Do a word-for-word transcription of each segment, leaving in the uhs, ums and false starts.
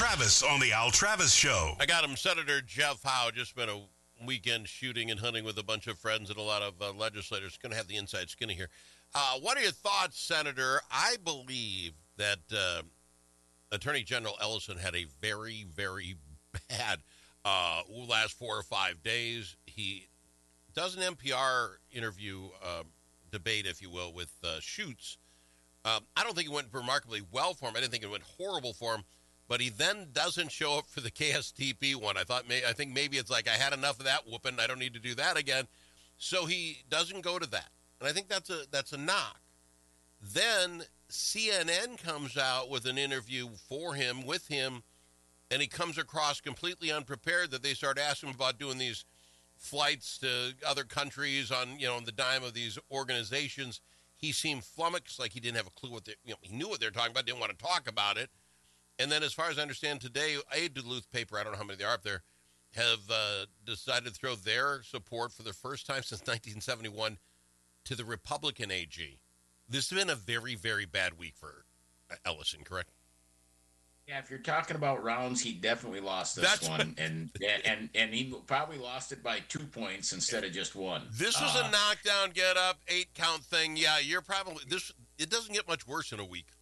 Travis on the Al Travis Show. I got him, Senator Jeff Howe. Just been a weekend shooting and hunting with a bunch of friends and a lot of uh, legislators. Going to have the inside skinny here. Uh, what are your thoughts, Senator? I believe that uh, Attorney General Ellison had a very, very bad uh, last four or five days. He does an N P R interview, uh, debate, if you will, with uh, Schutz. Um, I don't think it went remarkably well for him. I didn't think it went horrible for him. But he then doesn't show up for the K S T P one. I thought, may, I think maybe it's like I had enough of that whooping. I don't need to do that again. So he doesn't go to that, and I think that's a that's a knock. Then C N N comes out with an interview for him, with him, and he comes across completely unprepared. That they start asking him about doing these flights to other countries on, you know, on the dime of these organizations. He seemed flummoxed, like he didn't have a clue what they, you know, he knew what they were talking about, didn't want to talk about it. And then, as far as I understand today, a Duluth paper, I don't know how many there are up there, have uh, decided to throw their support for the first time since nineteen seventy-one to the Republican A G. This has been a very, very bad week for Ellison, correct? Yeah, if you're talking about rounds, he definitely lost this That's one, what, and and and he probably lost it by two points instead of just one. This was uh, a knockdown, get up, eight count thing. Yeah, you're probably this. It doesn't get much worse in a week.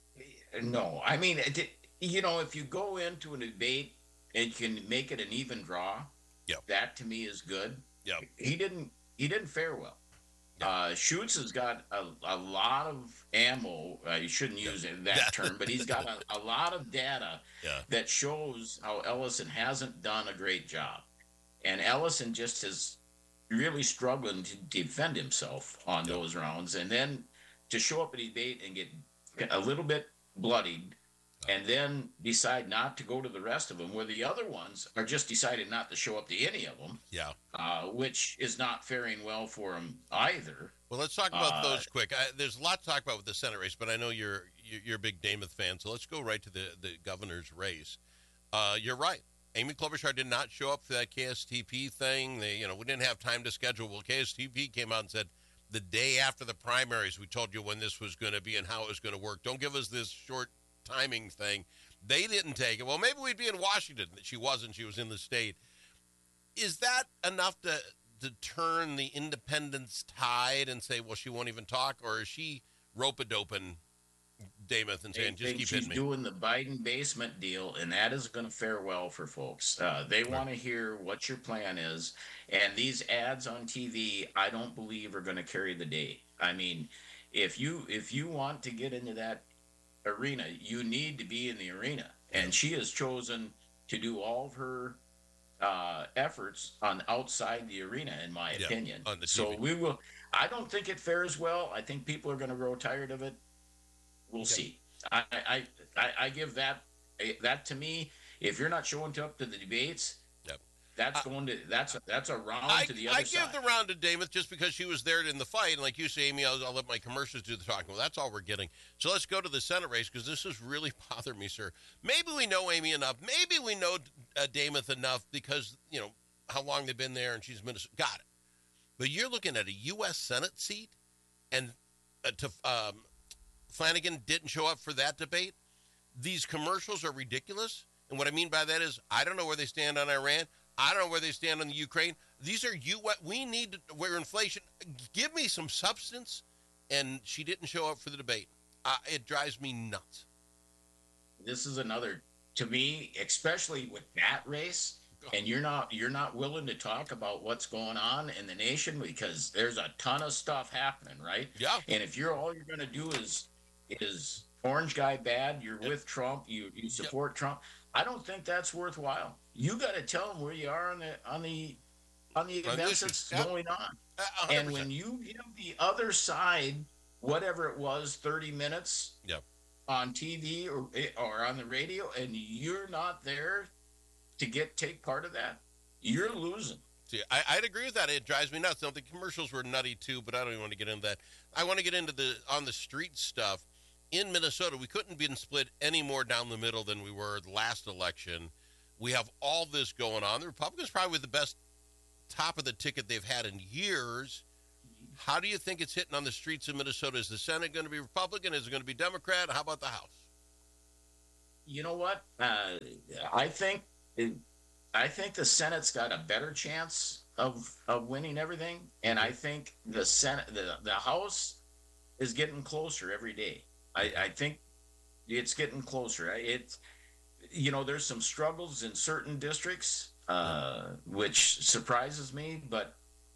No, I mean, it, you know, if you go into a debate and can make it an even draw, yep. that to me is good. Yep. He didn't. He didn't fare well. Yep. Uh, Schutz has got a, a lot of ammo. Uh, you shouldn't use it, that term, but he's got a, a lot of data yeah. that shows how Ellison hasn't done a great job, and Ellison just is really struggling to defend himself on yep. those rounds, and then to show up at a debate and get a little bit bloodied, and then decide not to go to the rest of them, where the other ones are just decided not to show up to any of them. Yeah, uh, which is not faring well for him either. Well, let's talk about uh, those quick. I, there's a lot to talk about with the Senate race, but I know you're you're a big Namath fan, so let's go right to the the governor's race. Uh, you're right. Amy Klobuchar did not show up for that K S T P thing. They, you know, we didn't have time to schedule. Well, K S T P came out and said, the day after the primaries, we told you when this was going to be and how it was going to work. Don't give us this short timing thing. They didn't take it. Well, maybe we'd be in Washington. She wasn't. She was in the state. Is that enough to to turn the independence tide and say, well, she won't even talk? Or is she rope-a-doping Namath and saying, just keep she's hitting me? doing the Biden basement deal, and that is going to fare well for folks. Uh, they want to hear what your plan is. And these ads on T V, I don't believe are going to carry the day. I mean, if you if you want to get into that arena, you need to be in the arena, and she has chosen to do all of her uh, efforts on outside the arena, in my yeah, opinion. on the T V. So we will. I don't think it fares well. I think people are going to grow tired of it. We'll okay. see. I, I I I give that that to me. If you're not showing up to the debates, yep. that's going to that's a, that's a round I, to the other I side. give the round to Namath just because she was there in the fight, and like you say, Amy, I'll, I'll let my commercials do the talking. Well, that's all we're getting. So let's go to the Senate race, because this has really bothered me, sir. Maybe we know Amy enough. Maybe we know uh, Namath enough because, you know, how long they've been there, and she's Minnesota. Got it. But you're looking at a U S Senate seat, and uh, to um, Flanagan didn't show up for that debate. These commercials are ridiculous. And what I mean by that is, I don't know where they stand on Iran. I don't know where they stand on the Ukraine. These are you. What we need to, where inflation. Give me some substance. And she didn't show up for the debate. Uh, it drives me nuts. This is another, to me, especially with that race. And you're not you're not willing to talk about what's going on in the nation, because there's a ton of stuff happening, right? Yeah. And if you're all you're going to do is is orange guy bad, you're yep. with Trump, you you support yep. Trump. I don't think that's worthwhile. You got to tell them where you are on the on the on the on events that's yep. going on. one hundred percent. And when you give the other side whatever it was, thirty minutes yep. on T V or or on the radio, and you're not there to get take part of that, you're losing. See, I, I'd agree with that. It drives me nuts. Now, the commercials were nutty too, but I don't even want to get into that. I want to get into the on the street stuff. In Minnesota, we couldn't be split any more down the middle than we were the last election. We have all this going on. The Republicans probably the best top of the ticket they've had in years. How do you think it's hitting on the streets of Minnesota? Is the Senate going to be Republican? Is it going to be Democrat? How about the House? you know what? Uh, I think it, I think the Senate's got a better chance of of winning everything, and I think the Senate, the the House, is getting closer every day. I, I think it's getting closer. It's you know, there's some struggles in certain districts, uh, which surprises me, but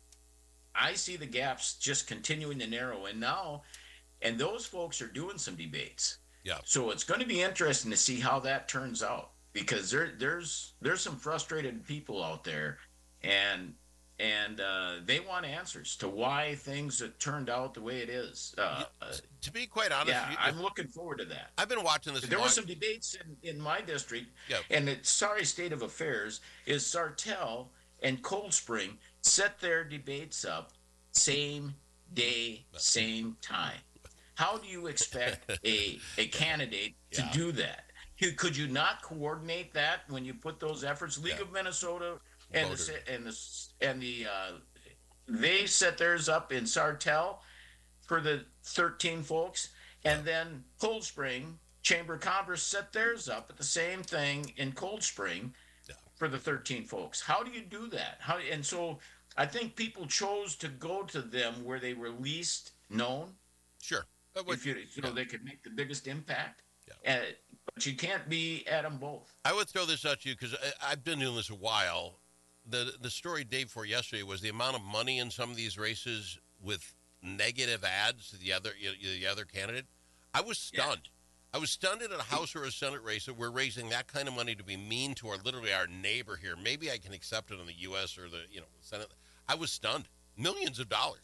I see the gaps just continuing to narrow. And now, and those folks are doing some debates. Yeah. So it's going to be interesting to see how that turns out, because there there's there's some frustrated people out there, and and uh, they want answers to why things have turned out the way it is. Uh, to be quite honest, yeah, you, I'm looking forward to that. I've been watching this. There long... were some debates in, in my district, yeah. and the sorry state of affairs is Sartell and Cold Spring set their debates up same day, same time. How do you expect a a candidate to yeah. do that? Could you not coordinate that when you put those efforts? League yeah. of Minnesota and the, and the and the uh, they set theirs up in Sartell for the thirteen folks, and then Cold Spring Chamber of Commerce set theirs up at the same thing in Cold Spring yeah. for the thirteen folks. How do you do that? How and so I think people chose to go to them where they were least known. Sure, would, if you, you know yeah. they could make the biggest impact. Yeah. Uh, but you can't be at them both. I would throw this at you because I've been doing this a while. The the story day before yesterday was the amount of money in some of these races with negative ads to the other the other candidate. I was stunned. Yeah. I was stunned at a House or a Senate race that we're raising that kind of money to be mean to our literally our neighbor here. Maybe I can accept it in the U S or the you know Senate. I was stunned. Millions of dollars.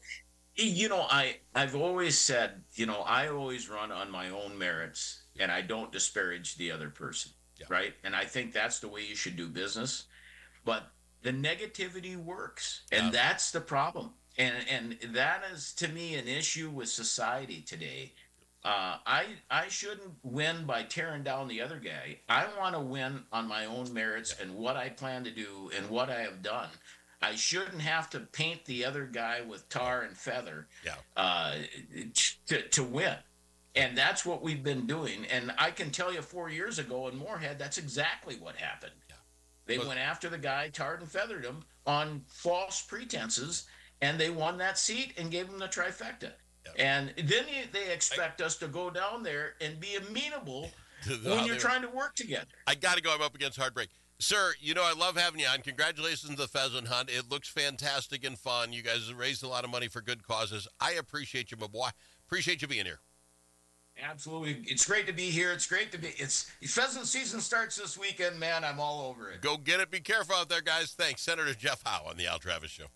You know, I I've always said, you know, I always run on my own merits, and I don't disparage the other person, yeah. right? And I think that's the way you should do business. But the negativity works, and yeah. that's the problem. And and that is, to me, an issue with society today. Uh, I I shouldn't win by tearing down the other guy. I want to win on my own merits yeah. and what I plan to do and what I have done. I shouldn't have to paint the other guy with tar and feather yeah. uh, to, to win. And that's what we've been doing. And I can tell you four years ago in Moorhead, that's exactly what happened. Yeah. They well, went after the guy, tarred and feathered him on false pretenses, and they won that seat and gave him the trifecta. Yeah. And then they expect I, us to go down there and be amenable when you're trying to work together. I got to go. I'm up against heartbreak. Sir, you know, I love having you on. Congratulations on the pheasant hunt. It looks fantastic and fun. You guys have raised a lot of money for good causes. I appreciate you, my boy. Appreciate you being here. Absolutely. It's great to be here. It's great to be. It's pheasant season starts this weekend, man. I'm all over it. Go get it. Be careful out there, guys. Thanks. Senator Jeff Howe on the Al Travis Show.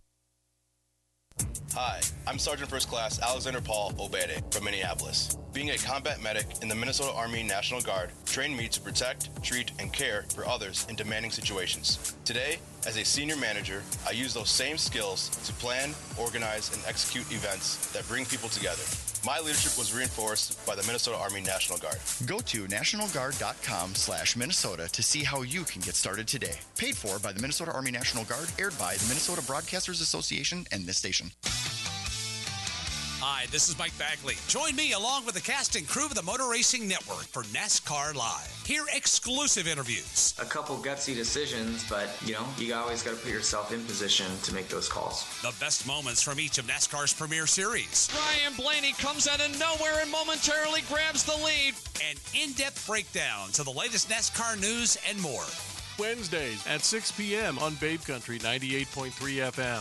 Hi, I'm Sergeant First Class Alexander Paul Obede from Minneapolis. Being a combat medic in the Minnesota Army National Guard trained me to protect, treat, and care for others in demanding situations. Today, as a senior manager, I use those same skills to plan, organize, and execute events that bring people together. My leadership was reinforced by the Minnesota Army National Guard. Go to nationalguard.com slash Minnesota to see how you can get started today. Paid for by the Minnesota Army National Guard, aired by the Minnesota Broadcasters Association and this station. Hi, this is Mike Bagley. Join me along with the cast and crew of the Motor Racing Network for NASCAR Live. Hear exclusive interviews. A couple gutsy decisions, but, you know, you always got to put yourself in position to make those calls. The best moments from each of NASCAR's premier series. Ryan Blaney comes out of nowhere and momentarily grabs the lead. And in-depth breakdowns of the latest NASCAR news and more. Wednesdays at six p.m. on Babe Country ninety-eight point three F M.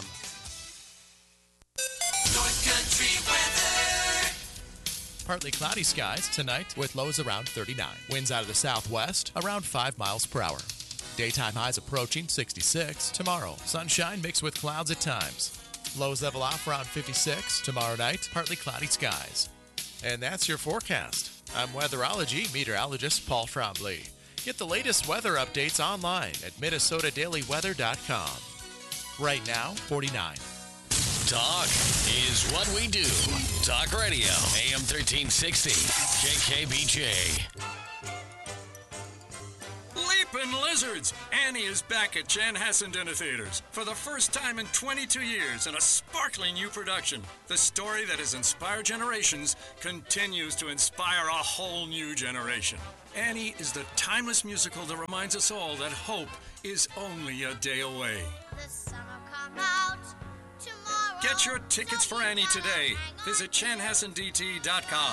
North Country weather. Partly cloudy skies tonight with lows around thirty-nine. Winds out of the southwest around five miles per hour. Daytime highs approaching sixty-six. Tomorrow, sunshine mixed with clouds at times. Lows level off around fifty-six. Tomorrow night, partly cloudy skies. And that's your forecast. I'm weatherology meteorologist Paul Trombley. Get the latest weather updates online at minnesota daily weather dot com. Right now, forty-nine. Talk is what we do. Talk Radio, A M thirteen sixty, K K B J. Leap Poppin' Lizards. Annie is back at Chanhassen Dinner Theaters for the first time in twenty-two years in a sparkling new production. The story that has inspired generations continues to inspire a whole new generation. Annie is the timeless musical that reminds us all that hope is only a day away. The sun will come out tomorrow. Get your tickets for Annie today. Visit chanhassen d t dot com.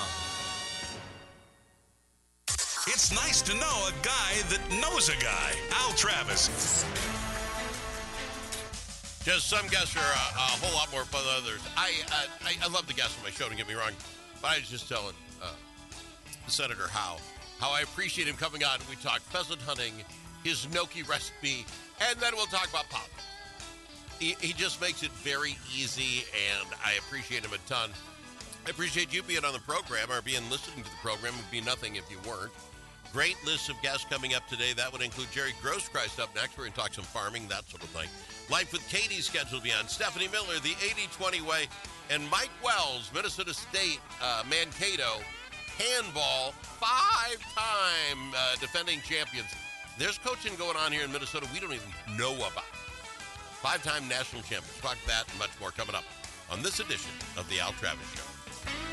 It's nice to know a guy that knows a guy. Al Travis. Just some guests are a, a whole lot more fun than others. I, uh, I I love the guests on my show, don't get me wrong. But I was just telling uh, Senator Howe how I appreciate him coming on. We talk pheasant hunting, his gnocchi recipe, and then we'll talk about politics. He, he just makes it very easy, and I appreciate him a ton. I appreciate you being on the program or being listening to the program. It would be nothing if you weren't. Great list of guests coming up today. That would include Jerry Grosskreist up next. We're going to talk some farming, that sort of thing. Life with Katie scheduled to be on. Stephanie Miller, the eighty twenty way. And Mike Wells, Minnesota State, uh, Mankato, handball, five-time uh, defending champions. There's coaching going on here in Minnesota we don't even know about. Five-time national champions. Talk that and much more coming up on this edition of the Al Travis Show.